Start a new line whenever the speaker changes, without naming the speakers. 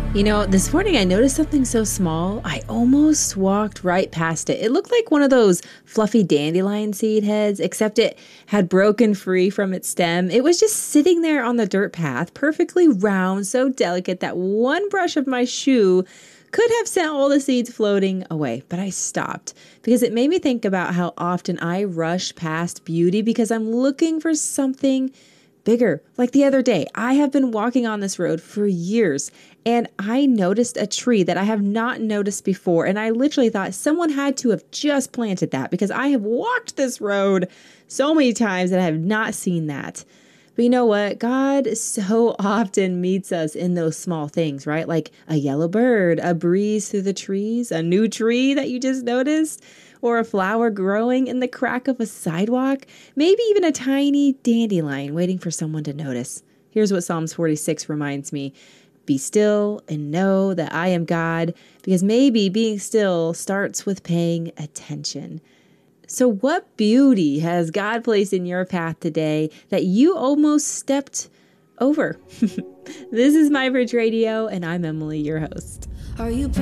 This morning I noticed something so small, I almost walked right past it. It looked like one of those fluffy dandelion seed heads, except it had broken free from its stem. It was just sitting there on the dirt path, perfectly round, so delicate that one brush of my shoe could have sent all the seeds floating away. But I stopped because it made me think about how often I rush past beauty because I'm looking for something bigger. Like the other day, I have been walking on this road for years and I noticed a tree that I have not noticed before. And I literally thought someone had to have just planted that because I have walked this road so many times that I have not seen that. But you know what? God so often meets us in those small things, right? Like a yellow bird, a breeze through the trees, a new tree that you just noticed, or a flower growing in the crack of a sidewalk, maybe even a tiny dandelion waiting for someone to notice. Here's what Psalms 46 reminds me. Be still and know that I am God, because maybe being still starts with paying attention. So what beauty has God placed in your path today that you almost stepped over? This is My Bridge Radio, and I'm Emily, your host.
Are you